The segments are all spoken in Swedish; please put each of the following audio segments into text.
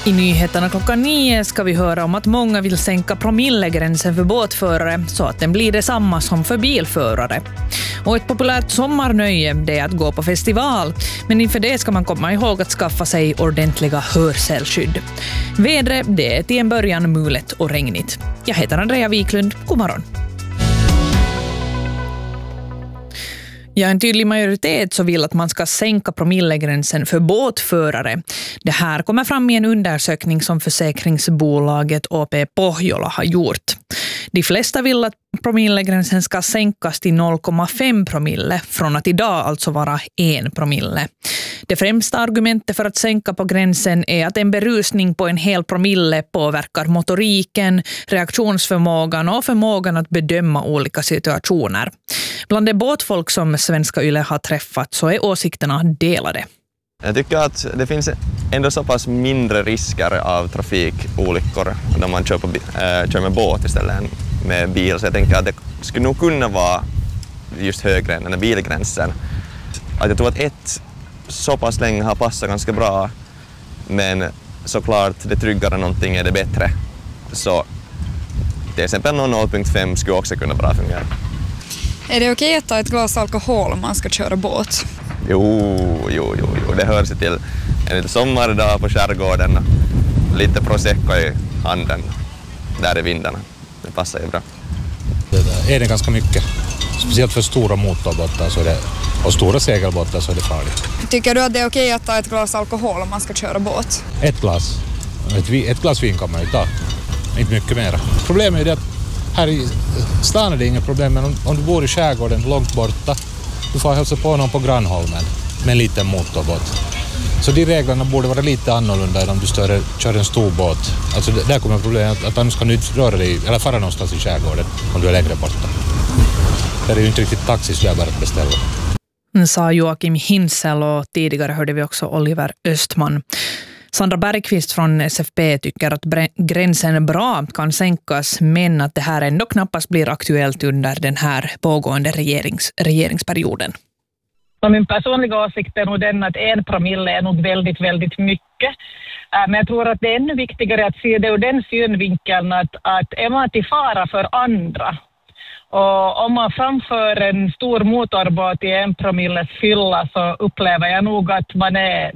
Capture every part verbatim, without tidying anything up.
I nyheterna klockan nio ska vi höra om att många vill sänka promillegränsen för båtförare så att den blir detsamma som för bilförare. Och ett populärt sommarnöje det är att gå på festival, men inför det ska man komma ihåg att skaffa sig ordentliga hörselskydd. Vädret det är till en början mulet och regnigt. Jag heter Andrea Wiklund, god morgon. Ja, en tydlig majoritet så vill att man ska sänka promillegränsen för båtförare. Det här kommer fram i en undersökning som försäkringsbolaget O P Pohjola har gjort. De flesta vill att promillegränsen ska sänkas till noll komma fem promille från att idag alltså vara en promille. Det främsta argumentet för att sänka på gränsen är att en berusning på en hel promille påverkar motoriken, reaktionsförmågan och förmågan att bedöma olika situationer. Bland det båtfolk som Svenska Yle har träffat så är åsikterna delade. Jag tycker att det finns ändå så pass mindre risker av trafikolyckor när man kör, på, äh, kör med båt istället än med bil. Så jag tänker att det skulle nog kunna vara just högre än den här bilgränsen. Att jag tror att ett så pass länge har passat ganska bra, men såklart det tryggare någonting är det bättre. Så till exempel noll komma fem skulle också kunna bra fungera. Är det okej att ta ett glas alkohol om man ska köra båt? Jo, jo, jo, jo. Det hör sig till en lite sommardag på skärgården. Lite prosecco i handen där i vindarna. Det passar ju bra. Det är det ganska mycket. Speciellt för stora motorbåtar så är det, och stora segelbåtar så är det farligt. Tycker du att det är okej att ta ett glas alkohol om man ska köra båt? Ett glas. Ett, ett glas vin kan man ju ta. Inte mycket mer. Problemet är det att här i stan är det inga problem, men om, om du bor i skärgården långt borta, du får hälsa på någon på Grannholmen med en liten motorbåt. Så de reglerna borde vara lite annorlunda än om du större, kör en stor båt. Alltså där kommer problemet att, att annars kan du inte röra dig eller fara någonstans i skärgården om du är längre borta. Det är ju inte riktigt taxis där bara att beställa. Sa Joakim Hinsel, och tidigare hörde vi också Oliver Östman. Sandra Bergqvist från S F P tycker att gränsen bra kan sänkas, men att det här ändå knappast blir aktuellt under den här pågående regerings, regeringsperioden. Min personliga åsikt är nog den att en promille är nog väldigt, väldigt mycket. Men jag tror att det är ännu viktigare att se det ur den synvinkeln att, att är man till fara för andra. Och om man framför en stor motorbåt i en promilles fylla så upplever jag nog att man är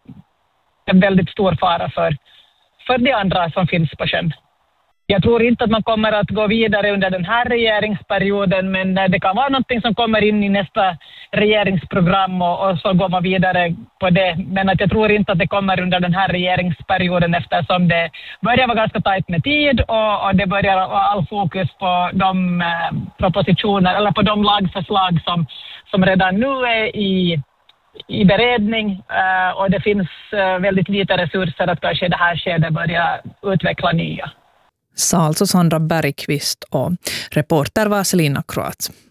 en väldigt stor fara för, för de andra som finns på sjön. Jag tror inte att man kommer att gå vidare under den här regeringsperioden, men det kan vara någonting som kommer in i nästa regeringsprogram och, och så går man vidare på det. Men att jag tror inte att det kommer under den här regeringsperioden eftersom det börjar vara ganska tajt med tid och, och det börjar vara all fokus på de eh, propositioner eller på de lagförslag som, som redan nu är i i beredning uh, och det finns uh, väldigt lite resurser att kanske det här skedet börja utveckla nya. Sa alltså Sandra Bergqvist, och reporter var Selina Kroat.